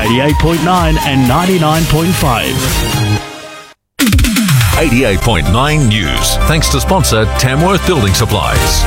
88.9 and 99.5. 88.9 News. Thanks to sponsor Tamworth Building Supplies.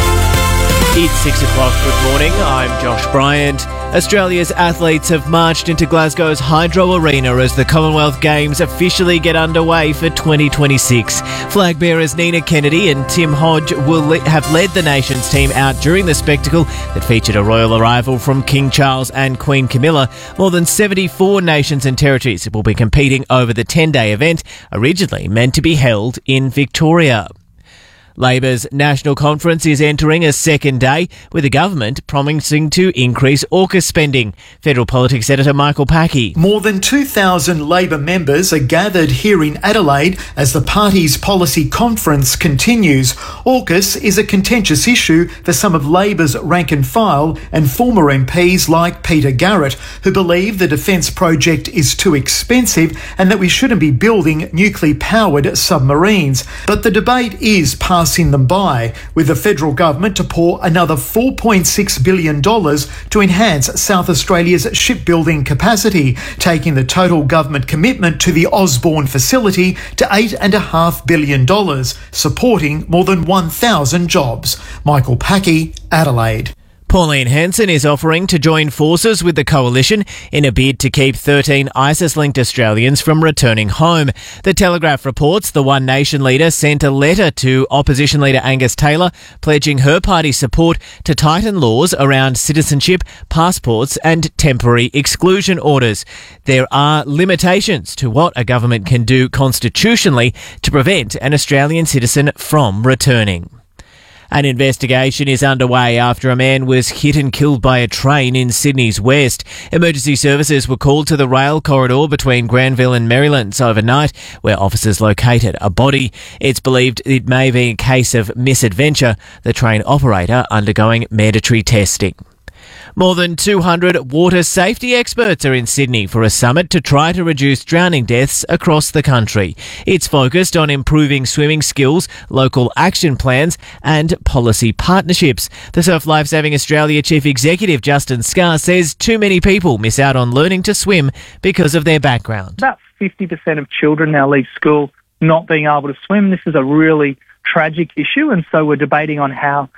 It's 6 o'clock. Good morning. I'm Josh Bryant. Australia's athletes have marched into Glasgow's Hydro Arena as the Commonwealth Games officially get underway for 2026. Flag bearers Nina Kennedy and Tim Hodge will have led the nation's team out during the spectacle that featured a royal arrival from King Charles and Queen Camilla. More than 74 nations and territories will be competing over the 10-day event, originally meant to be held in Victoria. Labor's National Conference is entering a second day, with the government promising to increase AUKUS spending. Federal Politics Editor Michael Packey. More than 2,000 Labor members are gathered here in Adelaide as the party's policy conference continues. AUKUS is a contentious issue for some of Labor's rank and file and former MPs like Peter Garrett, who believe the defence project is too expensive and that we shouldn't be building nuclear-powered submarines. But the debate is passing them by, with the federal government to pour another $4.6 billion to enhance South Australia's shipbuilding capacity, taking the total government commitment to the Osborne facility to $8.5 billion, supporting more than 1,000 jobs. Michael Packey, Adelaide. Pauline Hanson is offering to join forces with the coalition in a bid to keep 13 ISIS-linked Australians from returning home. The Telegraph reports the One Nation leader sent a letter to opposition leader Angus Taylor pledging her party's support to tighten laws around citizenship, passports and temporary exclusion orders. There are limitations to what a government can do constitutionally to prevent an Australian citizen from returning. An investigation is underway after a man was hit and killed by a train in Sydney's west. Emergency services were called to the rail corridor between Granville and Merrylands overnight, where officers located a body. It's believed it may be a case of misadventure, the train operator undergoing mandatory testing. More than 200 water safety experts are in Sydney for a summit to try to reduce drowning deaths across the country. It's focused on improving swimming skills, local action plans and policy partnerships. The Surf Life Saving Australia Chief Executive Justin Scarr says too many people miss out on learning to swim because of their background. About 50% of children now leave school not being able to swim. This is a really tragic issue, and so we're debating on how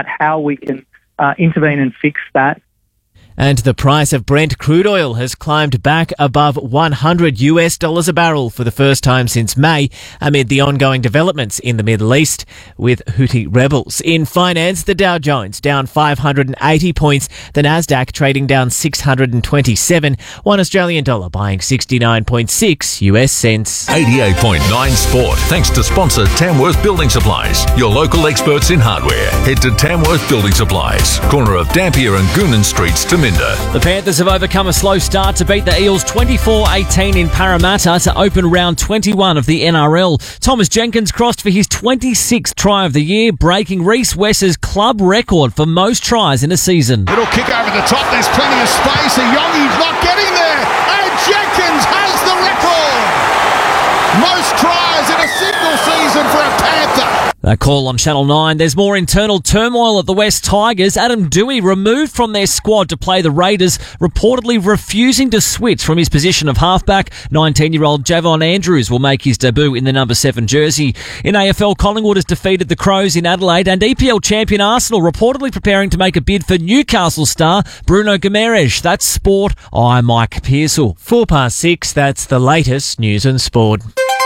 we can intervene and fix that. And the price of Brent crude oil has climbed back above $100 a barrel for the first time since May, amid the ongoing developments in the Middle East with Houthi rebels. In finance, the Dow Jones down 580 points, the Nasdaq trading down 627, $1 Australian dollar buying 69.6 US cents. 88.9 Sport. Thanks to sponsor Tamworth Building Supplies, your local experts in hardware. Head to Tamworth Building Supplies, corner of Dampier and Goonan Streets to Minda. The Panthers have overcome a slow start to beat the Eels 24-18 in Parramatta to open round 21 of the NRL. Thomas Jenkins crossed for his 26th try of the year, breaking Reece West's club record for most tries in a season. Little kick over the top, there's plenty of space, Yongi's not getting there, and Jenkins has the record! Most tries in a single season for a Panther. That call on Channel 9. There's more internal turmoil at the West Tigers. Adam Dewey removed from their squad to play the Raiders, reportedly refusing to switch from his position of halfback. 19-year-old Javon Andrews will make his debut in the number 7 jersey. In AFL, Collingwood has defeated the Crows in Adelaide, and EPL champion Arsenal reportedly preparing to make a bid for Newcastle star Bruno Guimaraes. That's sport. I'm Mike Pearsall. 6:04, that's the latest news and sport.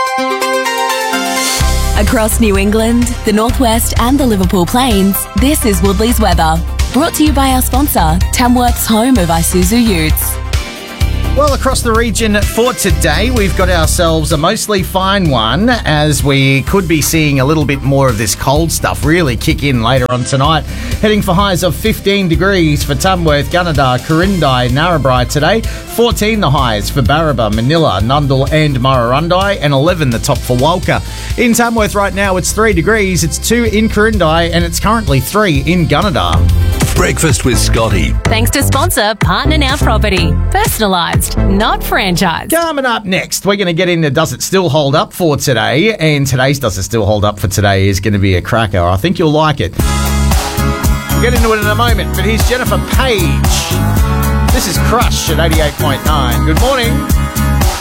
Across New England, the Northwest and the Liverpool Plains, this is Woodley's weather. Brought to you by our sponsor, Tamworth's home of Isuzu Utes. Well, across the region for today, we've got ourselves a mostly fine one, as we could be seeing a little bit more of this cold stuff really kick in later on tonight. Heading for highs of 15 degrees for Tamworth, Gunnedah, Corindai, Narrabri today. 14 the highs for Barraba, Manila, Nundle and Murrurundi, and 11 the top for Walker. In Tamworth right now, it's 3 degrees, it's 2 in Corindai, and it's currently 3 in Gunnedah. Breakfast with Scotty. Thanks to sponsor Partner Now Property. Personalised, not franchised. Coming up next, we're going to get into Does It Still Hold Up for today, and today's Does It Still Hold Up for today is going to be a cracker. I think you'll like it. We'll get into it in a moment, but here's Jennifer Page. This is Crush at 88.9. Good morning.